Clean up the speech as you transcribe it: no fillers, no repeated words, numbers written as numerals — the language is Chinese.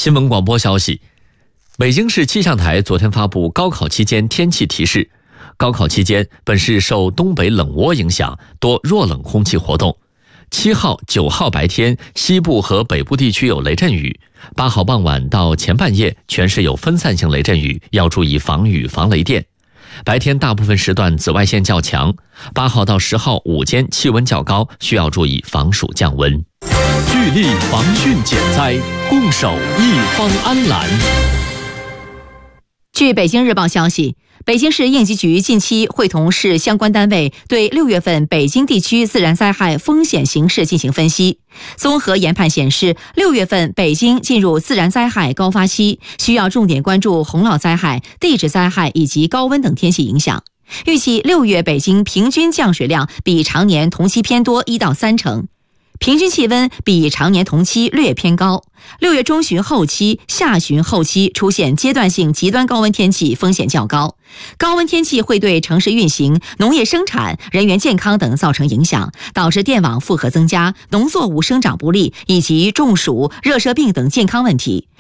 新闻广播消息，北京市气象台昨天发布高考期间天气提示。高考期间，本市受东北冷涡影响，多弱冷空气活动。7号、9号白天，西部和北部地区有雷阵雨；8号傍晚到前半夜，全市有分散性雷阵雨，要注意防雨防雷电。白天大部分时段紫外线较强，8号到10号午间气温较高，需要注意防暑降温。聚力防汛减灾，共守一方安澜。 据北京日报消息，北京市应急局近期会同市相关单位对6月份北京地区自然灾害风险形势进行分析。综合研判显示，6月份北京进入自然灾害高发期，需要重点关注洪涝灾害、地质灾害以及高温等天气影响。预计6月北京平均降水量比常年同期偏多1到3成。平均气温比常年同期略偏高。6月中旬后期、下旬后期出现阶段性极端高温天气，风险较高。高温天气会对城市运行、农业生产、人员健康等造成影响，导致电网负荷增加、农作物生长不利以及中暑、热射病等健康问题。